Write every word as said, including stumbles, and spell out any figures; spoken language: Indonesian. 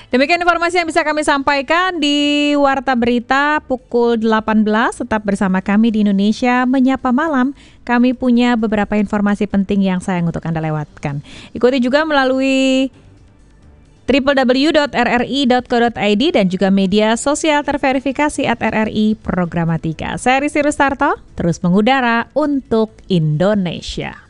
Demikian informasi yang bisa kami sampaikan di Warta Berita pukul delapan belas. Tetap bersama kami di Indonesia Menyapa Malam. Kami punya beberapa informasi penting yang sayang untuk Anda lewatkan. Ikuti juga melalui w w w dot r r i dot co dot i d dan juga media sosial terverifikasi at R R I Programatika. Saya Risi Rustarto, terus mengudara untuk Indonesia.